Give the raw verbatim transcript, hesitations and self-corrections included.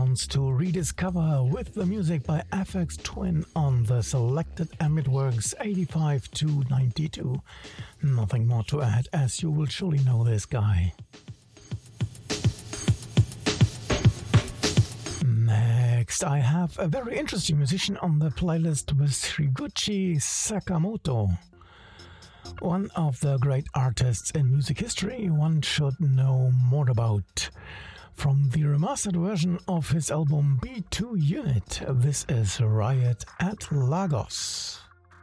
sounds to rediscover with the music by Aphex Twin on the selected Ambient Works eighty-five to ninety-two. Nothing more to add, as you will surely know this guy. Next, I have a very interesting musician on the playlist with Higuchi Sakamoto. One of the great artists in music history one should know more about. From the remastered version of his album B two Unit, this is Riot at Lagos.